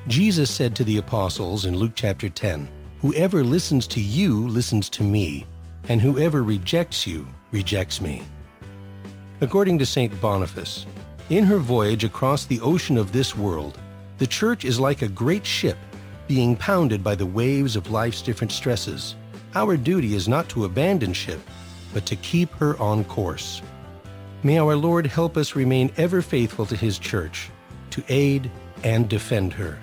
Jesus said to the apostles in Luke chapter 10, "Whoever listens to you listens to me, and whoever rejects you rejects me." According to St. Boniface, in her voyage across the ocean of this world, the church is like a great ship being pounded by the waves of life's different stresses. Our duty is not to abandon ship, but to keep her on course. May our Lord help us remain ever faithful to His church, to aid and defend her.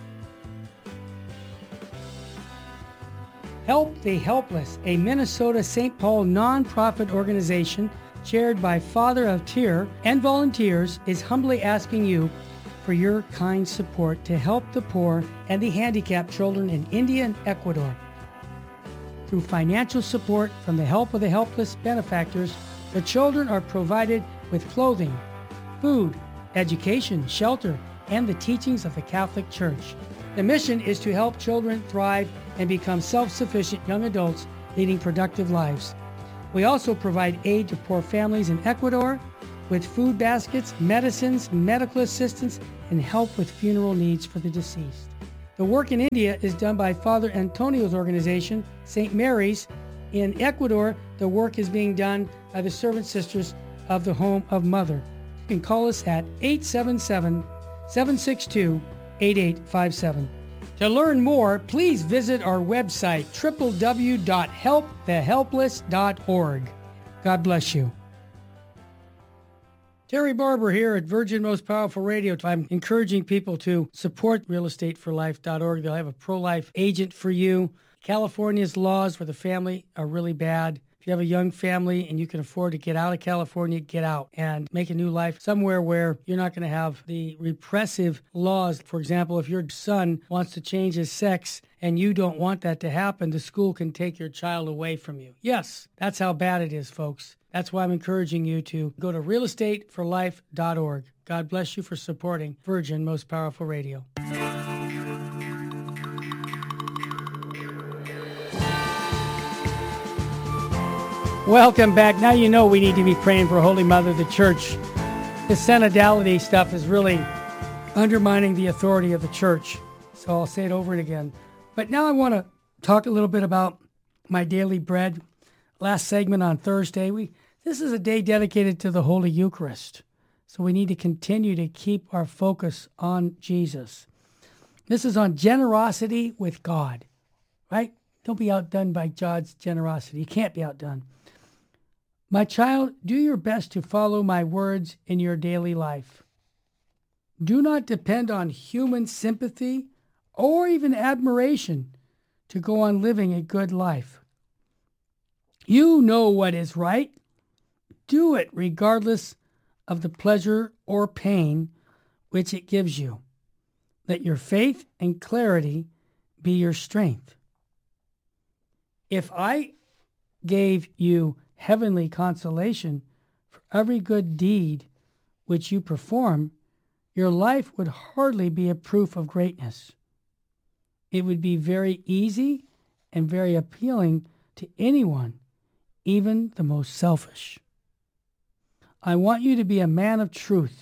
Help the Helpless, a Minnesota St. Paul nonprofit organization chaired by Father of Tyr and volunteers, is humbly asking you for your kind support to help the poor and the handicapped children in India and Ecuador. Through financial support from the Help of the Helpless benefactors, the children are provided with clothing, food, education, shelter, and the teachings of the Catholic Church. The mission is to help children thrive and become self-sufficient young adults leading productive lives. We also provide aid to poor families in Ecuador with food baskets, medicines, medical assistance, and help with funeral needs for the deceased. The work in India is done by Father Antonio's organization, St. Mary's. In Ecuador, the work is being done by the Servant Sisters of the Home of Mother. You can call us at 877-762-8857. To learn more, please visit our website, www.helpthehelpless.org. God bless you. Terry Barber here at Virgin Most Powerful Radio. I'm encouraging people to support realestateforlife.org. They'll have a pro-life agent for you. California's laws for the family are really bad. If you have a young family and you can afford to get out of California, get out and make a new life somewhere where you're not going to have the repressive laws. For example, if your son wants to change his sex and you don't want that to happen, the school can take your child away from you. Yes, that's how bad it is, folks. That's why I'm encouraging you to go to realestateforlife.org. God bless you for supporting Virgin Most Powerful Radio. Welcome back. Now you know we need to be praying for Holy Mother, the Church. The synodality stuff is really undermining the authority of the Church. So I'll say it over and again. But now I want to talk a little bit about my daily bread. Last segment on Thursday, this is a day dedicated to the Holy Eucharist. So we need to continue to keep our focus on Jesus. This is on generosity with God, right? Don't be outdone by God's generosity. You can't be outdone. My child, do your best to follow my words in your daily life. Do not depend on human sympathy or even admiration to go on living a good life. You know what is right. Do it regardless of the pleasure or pain which it gives you. Let your faith and clarity be your strength. If I gave you heavenly consolation for every good deed which you perform, your life would hardly be a proof of greatness. It would be very easy and very appealing to anyone, even the most selfish. I want you to be a man of truth,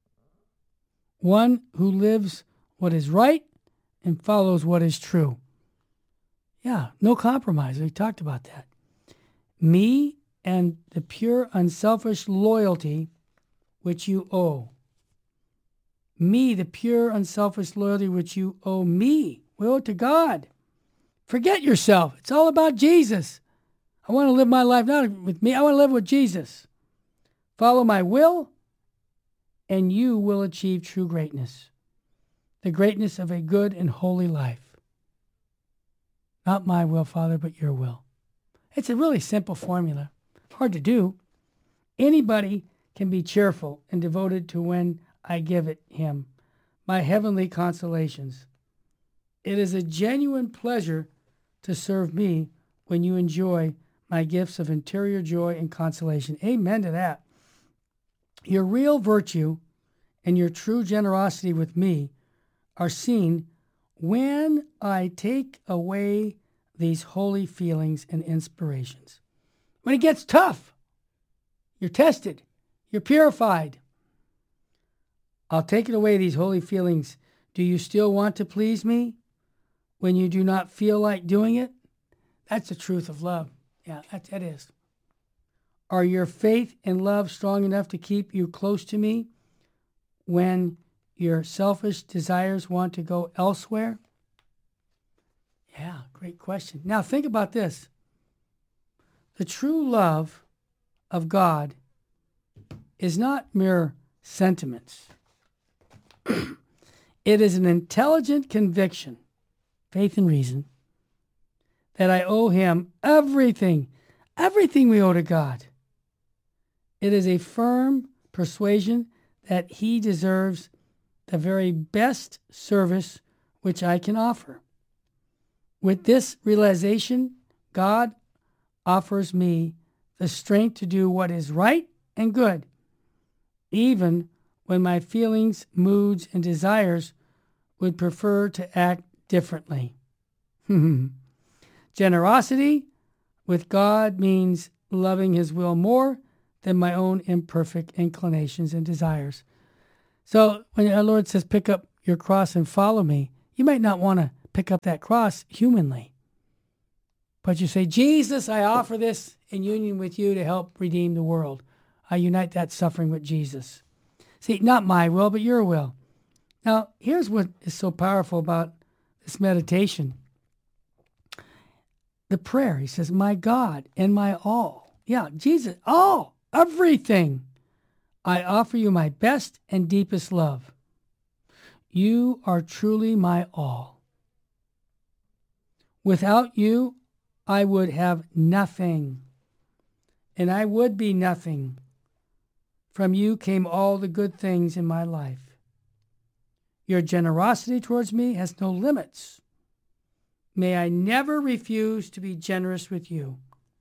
one who lives what is right and follows what is true. Yeah, no compromise. We talked about that. Me and the pure, unselfish loyalty which you owe. Me, the pure, unselfish loyalty which you owe me. We owe it to God. Forget yourself. It's all about Jesus. I want to live my life not with me. I want to live with Jesus. Follow my will, and you will achieve true greatness. The greatness of a good and holy life. Not my will, Father, but your will. It's a really simple formula. Hard to do. Anybody can be cheerful and devoted to when I give it him, my heavenly consolations. It is a genuine pleasure to serve me when you enjoy my gifts of interior joy and consolation. Amen to that. Your real virtue and your true generosity with me are seen when I take away these holy feelings and inspirations. When it gets tough, you're tested, you're purified. I'll take it away, these holy feelings, Do you still want to please me when you do not feel like doing it? That's the truth of love. Yeah, that is. Are your faith and love strong enough to keep you close to me when your selfish desires want to go elsewhere? Yeah, great question. Now think about this. The true love of God is not mere sentiments. It is an intelligent conviction, faith and reason, that I owe him everything we owe to God. It is a firm persuasion that he deserves the very best service which I can offer. With this realization, God offers me the strength to do what is right and good, even when my feelings, moods, and desires would prefer to act differently. Generosity with God means loving his will more than my own imperfect inclinations and desires. So when our Lord says, pick up your cross and follow me, you might not want to pick up that cross humanly. But you say, Jesus, I offer this in union with you to help redeem the world. I unite that suffering with Jesus. See, not my will, but your will. Now, here's what is so powerful about this meditation. The prayer, he says, my God and my all. Yeah, Jesus, all, everything. I offer you my best and deepest love. You are truly my all. Without you, I would have nothing, and I would be nothing. From you came all the good things in my life. Your generosity towards me has no limits. May I never refuse to be generous with you.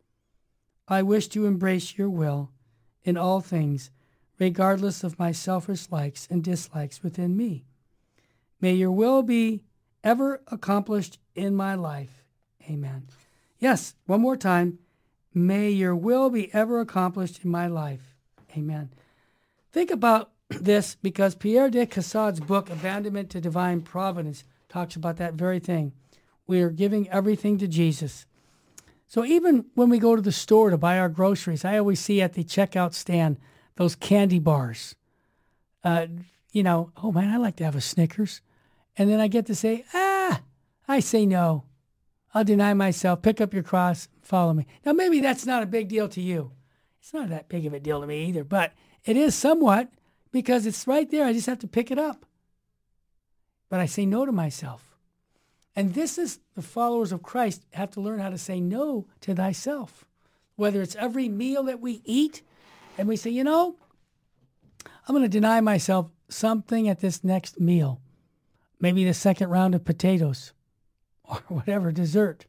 I wish to embrace your will in all things, regardless of my selfish likes and dislikes within me. May your will be ever accomplished in my life. Amen. Yes, one more time. May your will be ever accomplished in my life. Amen. Think about this, because Pierre de Caussade's book, Abandonment to Divine Providence, talks about that very thing. We are giving everything to Jesus. So even when we go to the store to buy our groceries, I always see at the checkout stand those candy bars. Oh man, I like to have a Snickers. And then I get to say, I say no. I'll deny myself, pick up your cross, follow me. Now, maybe that's not a big deal to you. It's not that big of a deal to me either, but it is somewhat, because it's right there. I just have to pick it up. But I say no to myself. And this is, the followers of Christ have to learn how to say no to thyself. Whether it's every meal that we eat, and we say, I'm going to deny myself something at this next meal. Maybe the second round of potatoes or whatever, dessert.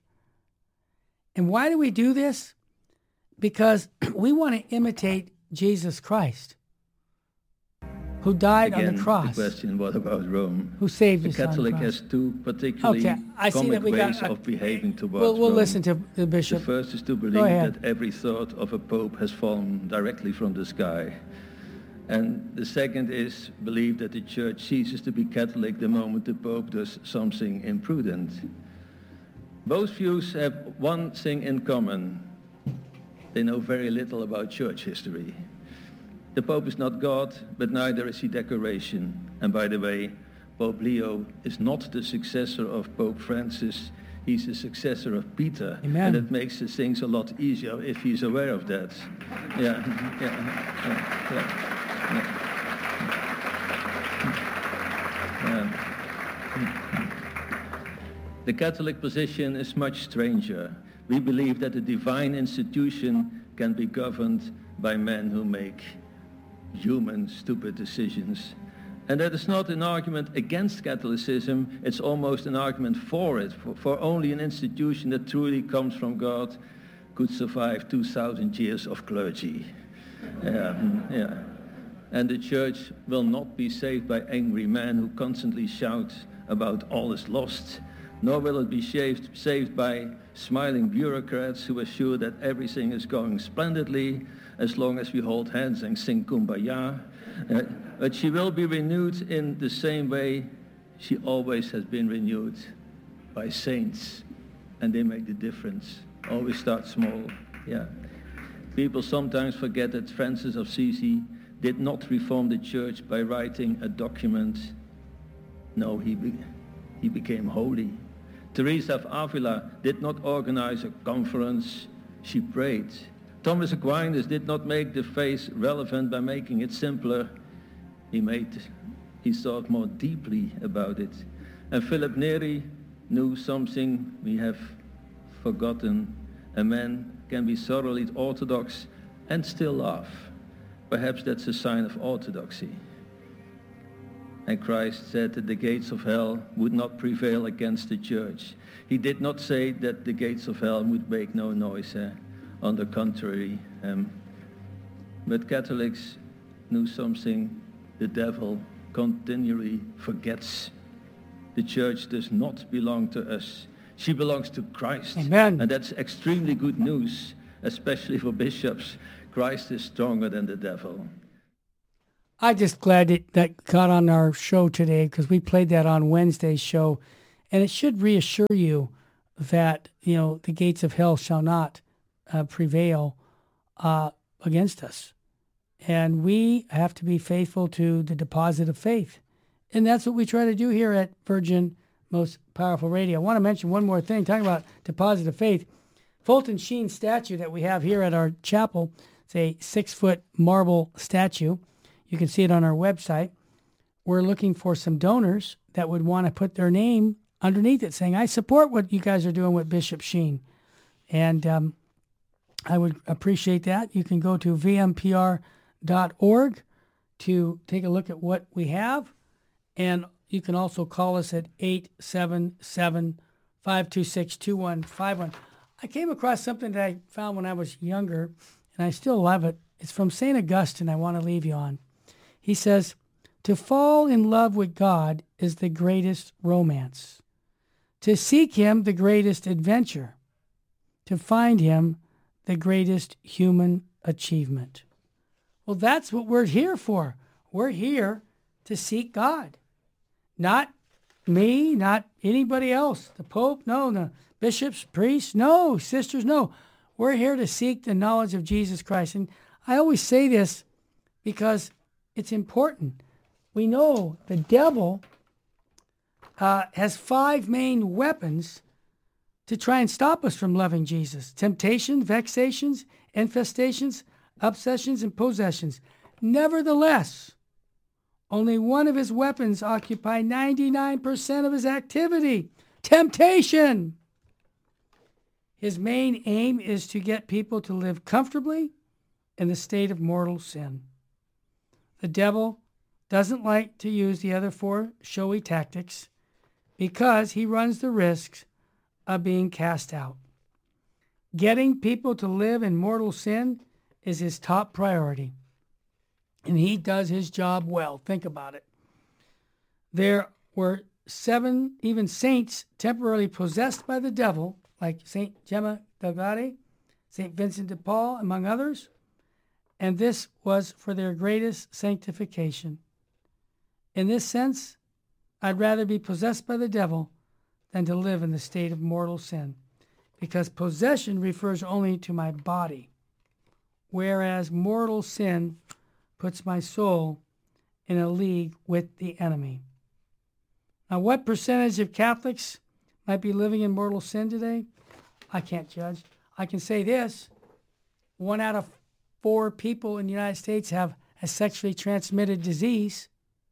And why do we do this? Because we want to imitate Jesus Christ, who died on the cross. The question, what about Rome? Who saved us The Catholic on the cross. has two particularly comic ways of behaving towards We'll Rome. listen to the bishop. The first is to believe that every thought of a pope has fallen directly from the sky. And the second is believe that the church ceases to be Catholic the moment the pope does something imprudent. Both views have one thing in common. They know very little about church history. The Pope is not God, but neither is he decoration. And by the way, Pope Leo is not the successor of Pope Francis. He's the successor of Peter. Amen. And it makes the things a lot easier if he's aware of that. Yeah. The Catholic position is much stranger. We believe that a divine institution can be governed by men who make human, stupid decisions. And that is not an argument against Catholicism, it's almost an argument for it. For only an institution that truly comes from God could survive 2,000 years of clergy. And the church will not be saved by angry men who constantly shout about all is lost, nor will it be saved by smiling bureaucrats who assure that everything is going splendidly as long as we hold hands and sing Kumbaya. But she will be renewed in the same way she always has been renewed by saints, and they make the difference. Always start small, yeah. People sometimes forget that Francis of Assisi did not reform the church by writing a document. No, he became holy. Teresa of Avila did not organize a conference, she prayed. Thomas Aquinas did not make the faith relevant by making it simpler. He thought more deeply about it. And Philip Neri knew something we have forgotten. A man can be thoroughly orthodox and still laugh. Perhaps that's a sign of orthodoxy. And Christ said that the gates of hell would not prevail against the church. He did not say that the gates of hell would make no noise. On the contrary. But Catholics knew something. The devil continually forgets. The church does not belong to us. She belongs to Christ. Amen. And that's extremely good news, especially for bishops. Christ is stronger than the devil. I'm just glad that got on our show today, because we played that on Wednesday's show. And it should reassure you that, the gates of hell shall not prevail against us. And we have to be faithful to the deposit of faith. And that's what we try to do here at Virgin Most Powerful Radio. I want to mention one more thing, talking about deposit of faith. Fulton Sheen statue that we have here at our chapel, it's a 6-foot marble statue. You can see it on our website. We're looking for some donors that would want to put their name underneath it, saying, I support what you guys are doing with Bishop Sheen. And I would appreciate that. You can go to vmpr.org to take a look at what we have. And you can also call us at 877-526-2151. I came across something that I found when I was younger, and I still love it. It's from St. Augustine I want to leave you on. He says, to fall in love with God is the greatest romance. To seek him, the greatest adventure. To find him, the greatest human achievement. Well, that's what we're here for. We're here to seek God. Not me, not anybody else. The Pope, no. The bishops, priests, no. Sisters, no. We're here to seek the knowledge of Jesus Christ. And I always say this because it's important. We know the devil has 5 main weapons to try and stop us from loving Jesus. Temptation, vexations, infestations, obsessions, and possessions. Nevertheless, only one of his weapons occupy 99% of his activity. Temptation. His main aim is to get people to live comfortably in the state of mortal sin. The devil doesn't like to use the other 4 showy tactics because he runs the risks of being cast out. Getting people to live in mortal sin is his top priority. And he does his job well. Think about it. There were 7 even saints temporarily possessed by the devil, like St. Gemma Delgado, St. Vincent de Paul, among others. And this was for their greatest sanctification. In this sense, I'd rather be possessed by the devil than to live in the state of mortal sin, because possession refers only to my body, whereas mortal sin puts my soul in a league with the enemy. Now, what percentage of Catholics might be living in mortal sin today? I can't judge. I can say this: 1 out of 4 people in the United States have a sexually transmitted disease.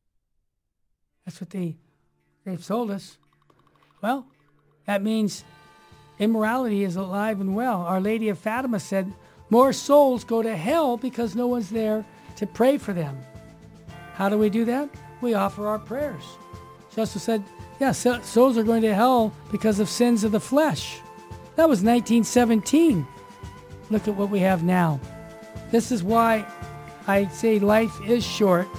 That's what they've told us. Well, that means immorality is alive and well. Our Lady of Fatima said more souls go to hell because no one's there to pray for them. How do we do that? We offer our prayers. She also said, souls are going to hell because of sins of the flesh. That was 1917. Look at what we have now. This is why I say life is short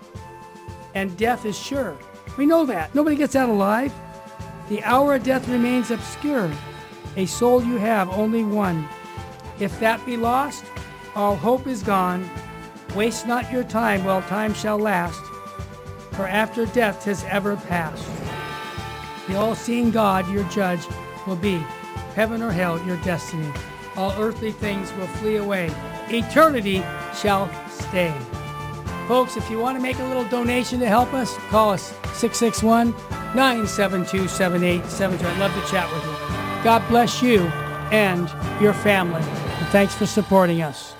and death is sure. We know that. Nobody gets out alive. The hour of death remains obscure. A soul you have, only one. If that be lost, all hope is gone. Waste not your time while time shall last. for after death has ever passed. The all-seeing God, your judge, will be. Heaven or hell, your destiny. All earthly things will flee away. Eternity shall stay. Folks, if you want to make a little donation to help us, call us 661-972-7872. I'd love to chat with you. God bless you and your family. And thanks for supporting us.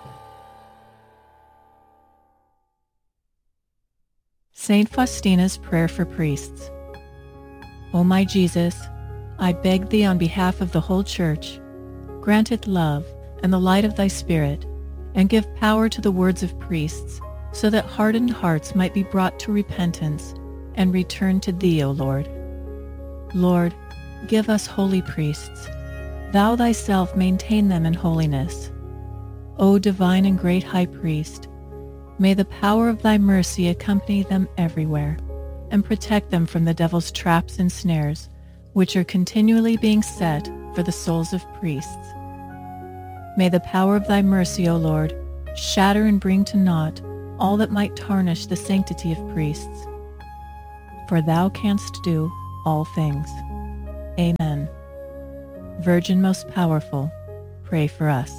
Saint Faustina's Prayer for Priests. O my Jesus, I beg thee on behalf of the whole Church, grant it love and the light of thy Spirit, and give power to the words of priests, so that hardened hearts might be brought to repentance and return to thee, O Lord. Lord, give us holy priests. Thou thyself maintain them in holiness. O divine and great High Priest, may the power of thy mercy accompany them everywhere, and protect them from the devil's traps and snares, which are continually being set for the souls of priests. May the power of thy mercy, O Lord, shatter and bring to naught all that might tarnish the sanctity of priests. For thou canst do all things. Amen. Virgin most powerful, pray for us.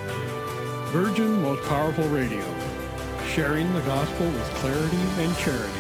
Virgin Most Powerful Radio, sharing the gospel with clarity and charity.